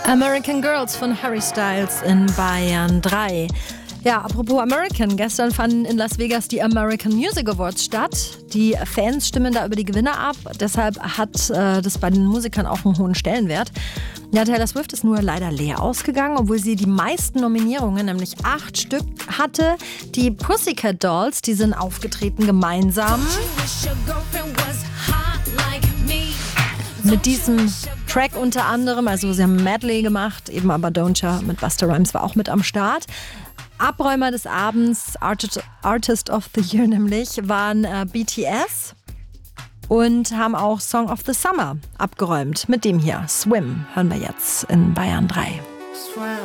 American Girls von Harry Styles in Bayern 3. Ja, apropos American, gestern fanden in Las Vegas die American Music Awards statt. Die Fans stimmen da über die Gewinner ab, deshalb hat das bei den Musikern auch einen hohen Stellenwert. Ja, Taylor Swift ist nur leider leer ausgegangen, obwohl sie die meisten Nominierungen, nämlich 8 Stück, hatte. Die Pussycat Dolls, die sind aufgetreten gemeinsam mit diesem Track unter anderem. Also sie haben ein Medley gemacht, eben aber Doja mit Busta Rhymes war auch mit am Start. Abräumer des Abends, Artist of the Year nämlich, waren BTS und haben auch Song of the Summer abgeräumt. Mit dem hier, Swim, hören wir jetzt in Bayern 3.